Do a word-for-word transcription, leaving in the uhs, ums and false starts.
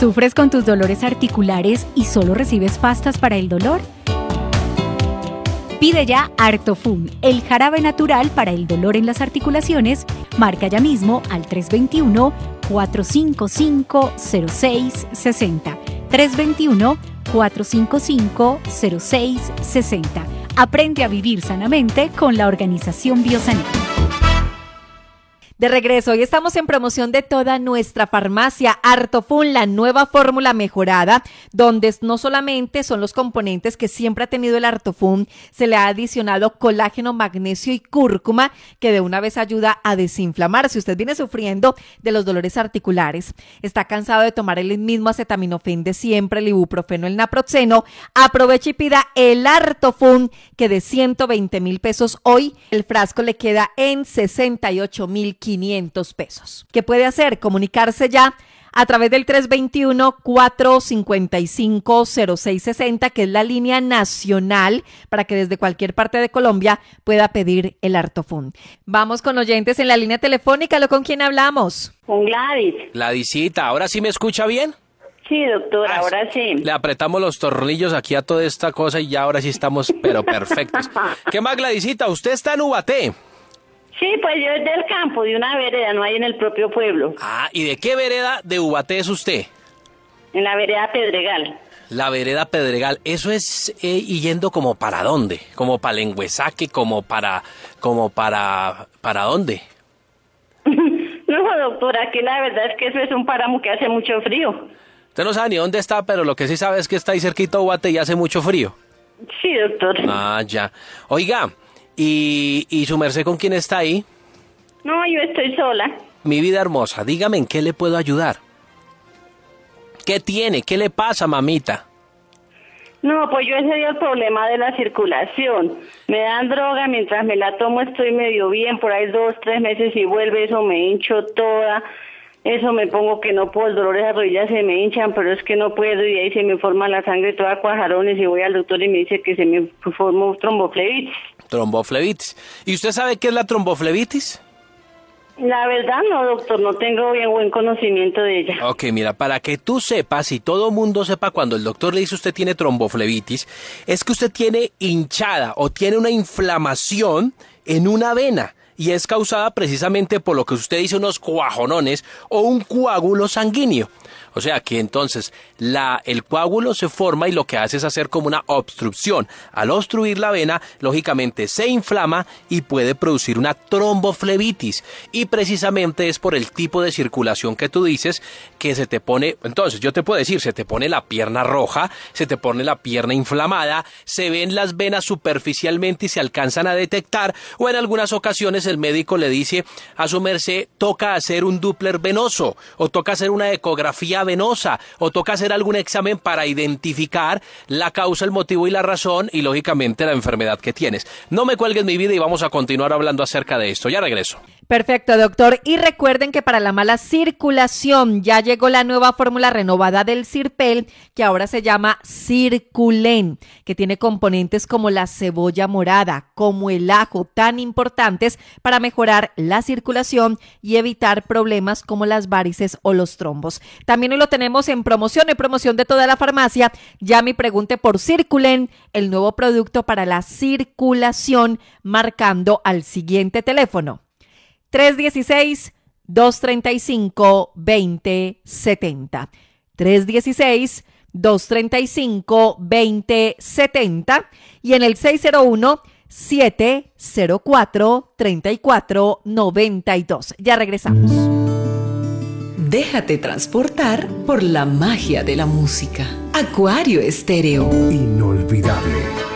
¿Sufres con tus dolores articulares y solo recibes pastas para el dolor? Pide ya Artofun, el jarabe natural para el dolor en las articulaciones. Marca ya mismo al tres dos uno, cuatro cinco cinco, cero seis seis cero. tres dos uno, cuatro cinco cinco, cero seis seis cero. Aprende a vivir sanamente con la organización Biosanidad. De regreso, hoy estamos en promoción de toda nuestra farmacia Artofun, la nueva fórmula mejorada, donde no solamente son los componentes que siempre ha tenido el Artofun, se le ha adicionado colágeno, magnesio y cúrcuma, que de una vez ayuda a desinflamar. Si usted viene sufriendo de los dolores articulares, está cansado de tomar el mismo acetaminofén de siempre, el ibuprofeno, el naproxeno, aproveche y pida el Artofun, que de ciento veinte mil pesos hoy, el frasco le queda en sesenta y ocho mil quinientos pesos. ¿Qué puede hacer? Comunicarse ya a través del tres dos uno, cuatro cinco cinco, cero seis seis cero, que es la línea nacional para que desde cualquier parte de Colombia pueda pedir el Artofun. Vamos con oyentes en la línea telefónica. ¿Lo con quién hablamos? Con Gladys. Gladysita, ¿ahora sí me escucha bien? Sí, doctor, Ah, ahora sí. Le apretamos los tornillos aquí a toda esta cosa y ya ahora sí estamos, pero perfectos. ¿Qué más, Gladysita? ¿Usted está en Ubaté? Sí, pues yo es del campo, de una vereda, no hay en el propio pueblo. Ah, ¿y de qué vereda de Ubaté es usted? En la vereda Pedregal. La vereda Pedregal, ¿eso es eh, y yendo como para dónde? ¿Como para Lenguesaque? ¿Como para, como para, para dónde? No, doctora, aquí la verdad es que eso es un páramo que hace mucho frío. Usted no sabe ni dónde está, pero lo que sí sabe es que está ahí cerquita de Ubaté y hace mucho frío. Sí, doctor. Ah, ya. Oiga, ¿y, y su merced con quién está ahí? No, yo estoy sola. Mi vida hermosa, dígame en qué le puedo ayudar. ¿Qué tiene? ¿Qué le pasa, mamita? No, pues yo ese día el problema de la circulación. Me dan droga, mientras me la tomo estoy medio bien, por ahí dos, tres meses y vuelve, eso me hincho toda. Eso me pongo que no puedo, el dolor de las rodillas se me hinchan, pero es que no puedo y ahí se me forma la sangre toda cuajarones y voy al doctor y me dice que se me formó tromboflebitis. Tromboflebitis. ¿Y usted sabe qué es la tromboflebitis? La verdad no, doctor, no tengo bien buen conocimiento de ella. Ok, mira, para que tú sepas y todo mundo sepa cuando el doctor le dice usted tiene tromboflebitis, es que usted tiene hinchada o tiene una inflamación en una vena. Y es causada precisamente por lo que usted dice, unos cuajonones o un coágulo sanguíneo. O sea que entonces la, el coágulo se forma y lo que hace es hacer como una obstrucción. Al obstruir la vena, lógicamente se inflama y puede producir una tromboflebitis. Y precisamente es por el tipo de circulación que tú dices que se te pone, entonces yo te puedo decir, se te pone la pierna roja, se te pone la pierna inflamada, se ven las venas superficialmente y se alcanzan a detectar, o en algunas ocasiones el médico le dice a su merced, toca hacer un Doppler venoso, o toca hacer una ecografía venosa, o toca hacer algún examen para identificar la causa, el motivo y la razón y lógicamente la enfermedad que tienes. No me cuelgues mi vida y vamos a continuar hablando acerca de esto. Ya regreso. Perfecto, doctor. Y recuerden que para la mala circulación ya llegó la nueva fórmula renovada del Sirpel, que ahora se llama Circulen, que tiene componentes como la cebolla morada, como el ajo, tan importantes para mejorar la circulación y evitar problemas como las varices o los trombos. También hoy lo tenemos en promoción, en promoción de toda la farmacia. Llame y pregunte por Circulen, el nuevo producto para la circulación, marcando al siguiente teléfono. tres uno seis, dos tres cinco, dos cero siete cero. tres uno seis, dos tres cinco, dos cero siete cero y en el seis cero uno, siete cero cuatro, tres cuatro nueve dos. Ya regresamos. Déjate transportar por la magia de la música. Acuario Estéreo. Inolvidable.